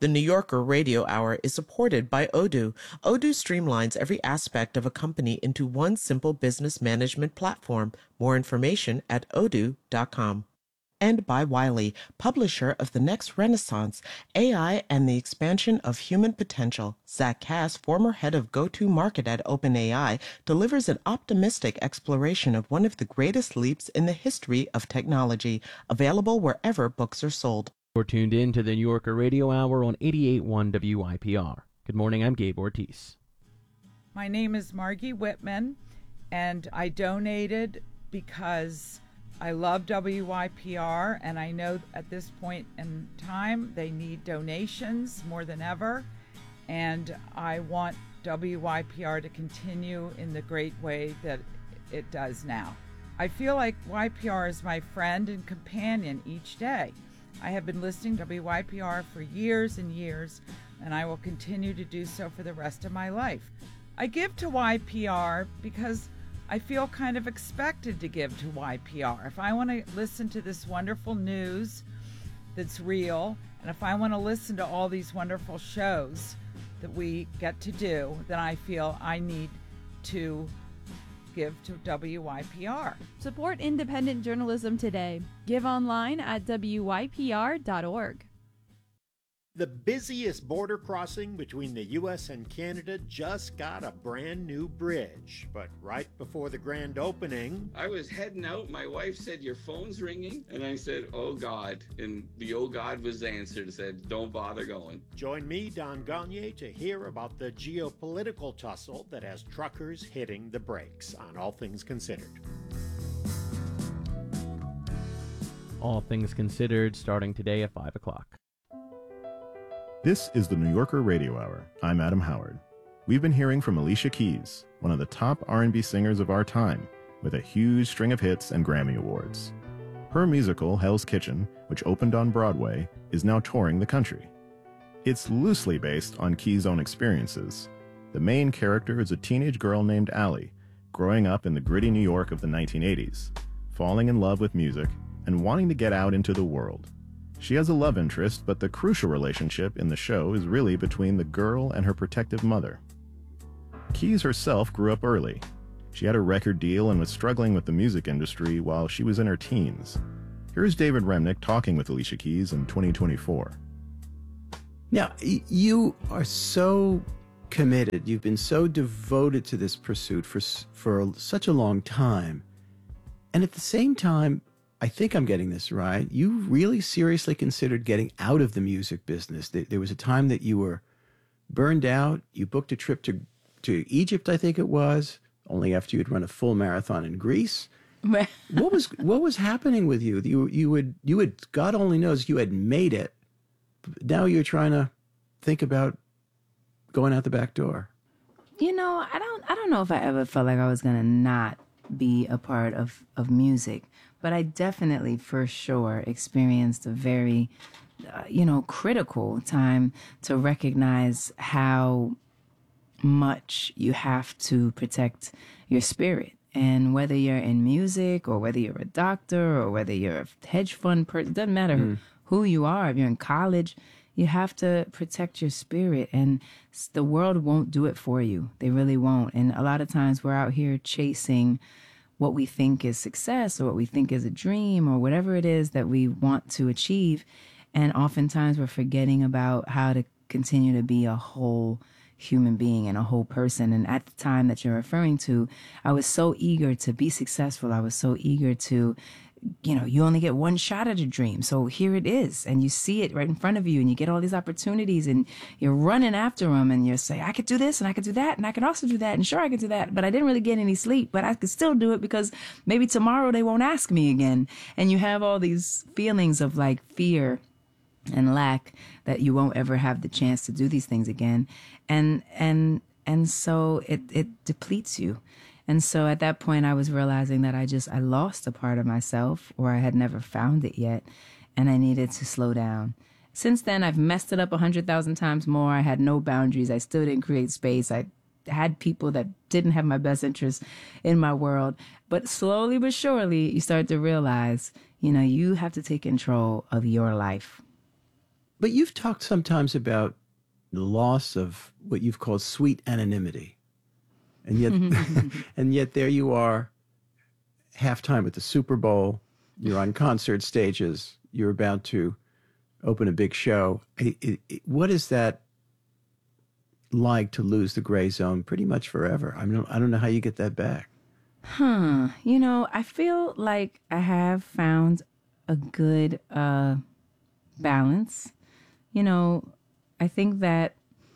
The New Yorker Radio Hour is supported by Odoo. Odoo streamlines every aspect of a company into one simple business management platform. More information at odoo.com. And by Wiley, publisher of The Next Renaissance, AI and the Expansion of Human Potential. Zach Cass, former head of go-to-market at OpenAI, delivers an optimistic exploration of one of the greatest leaps in the history of technology, available wherever books are sold. You're tuned in to the New Yorker Radio Hour on 88.1 WYPR. Good morning, I'm Gabe Ortiz. My name is Margie Whitman, and I donated because I love WYPR, and I know at this point in time they need donations more than ever, and I want WYPR to continue in the great way that it does now. I feel like YPR is my friend and companion each day. I have been listening to WYPR for years and years, and I will continue to do so for the rest of my life. I give to YPR because I feel kind of expected to give to YPR. If I want to listen to this wonderful news that's real, and if I want to listen to all these wonderful shows that we get to do, then I feel I need to give to WYPR. Support independent journalism today. Give online at WYPR.org. The busiest border crossing between the U.S. and Canada just got a brand new bridge. But right before the grand opening, I was heading out. My wife said, "Your phone's ringing." And I said, "Oh, God." And the "oh, God" was the answer. It said, "Don't bother going." Join me, Don Gagné, to hear about the geopolitical tussle that has truckers hitting the brakes on All Things Considered. All Things Considered, starting today at 5 o'clock. This is the New Yorker Radio Hour. I'm Adam Howard. We've been hearing from Alicia Keys, one of the top R&B singers of our time, with a huge string of hits and Grammy Awards. Her musical, Hell's Kitchen, which opened on Broadway, is now touring the country. It's loosely based on Keys' own experiences. The main character is a teenage girl named Allie, growing up in the gritty New York of the 1980s, falling in love with music, and wanting to get out into the world. She has a love interest, but the crucial relationship in the show is really between the girl and her protective mother. Keys herself grew up early. She had a record deal and was struggling with the music industry while she was in her teens. Here's David Remnick talking with Alicia Keys in 2024. Now, you are so committed. You've been so devoted to this pursuit for such a long time. And at the same time, I think I'm getting this right, you really seriously considered getting out of the music business. There was a time that you were burned out. You booked a trip to Egypt, I think it was, only after you'd run a full marathon in Greece. What was happening with you? You had, God only knows, you had made it. Now you're trying to think about going out the back door. You know, I don't know if I ever felt like I was going to not be a part of music. But I definitely, for sure, experienced a very, critical time to recognize how much you have to protect your spirit. And whether you're in music or whether you're a doctor or whether you're a hedge fund person, it doesn't matter who you are. If you're in college, you have to protect your spirit. And the world won't do it for you. They really won't. And a lot of times we're out here chasing what we think is success or what we think is a dream or whatever it is that we want to achieve. And oftentimes we're forgetting about how to continue to be a whole human being and a whole person. And at the time that you're referring to, I was so eager to be successful. I was so eager to, you only get one shot at a dream. So here it is. And you see it right in front of you and you get all these opportunities and you're running after them and you say, I could do this and I could do that and I could also do that. And sure, I could do that. But I didn't really get any sleep, but I could still do it because maybe tomorrow they won't ask me again. And you have all these feelings of like fear and lack that you won't ever have the chance to do these things again. And so it depletes you. And so at that point, I was realizing that I lost a part of myself, or I had never found it yet, and I needed to slow down. Since then, I've messed it up 100,000 times more. I had no boundaries. I still didn't create space. I had people that didn't have my best interests in my world. But slowly but surely, you start to realize, you have to take control of your life. But you've talked sometimes about the loss of what you've called sweet anonymity. And yet, and yet there you are, halftime at the Super Bowl. You're on concert stages. You're about to open a big show. What is that like to lose the gray zone pretty much forever? I don't know how you get that back. You know, I feel like I have found a good balance. You know, I think that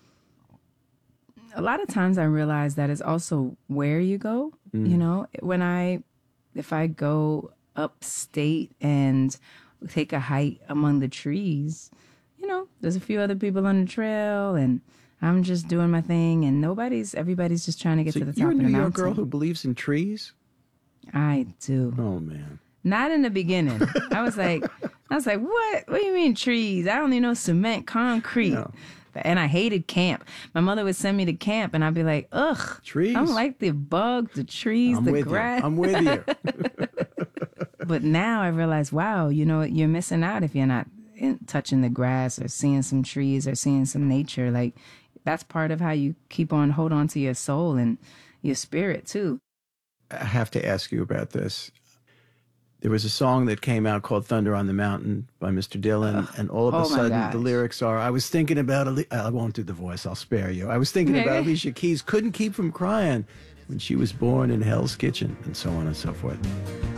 a lot of times I realize that it's also where you go. You know, if I go upstate and take a hike among the trees, you know, there's a few other people on the trail and I'm just doing my thing and everybody's just trying to get to the top of the mountain. You're a New York girl who believes in trees? I do. Oh, man. Not in the beginning. I was like, what? What do you mean trees? I only know cement, concrete. No. And I hated camp. My mother would send me to camp and I'd be like, ugh. Trees? I don't like the bugs, the trees, the grass. I'm with you. But now I realize, wow, you know, you're missing out if you're not touching the grass or seeing some trees or seeing some nature. Like, that's part of how you hold on to your soul and your spirit, too. I have to ask you about this. There was a song that came out called Thunder on the Mountain by Mr. Dylan, and all of a sudden the lyrics are, I was thinking about, I won't do the voice, I'll spare you. I was thinking about Alicia Keys, couldn't keep from crying when she was born in Hell's Kitchen, and so on and so forth.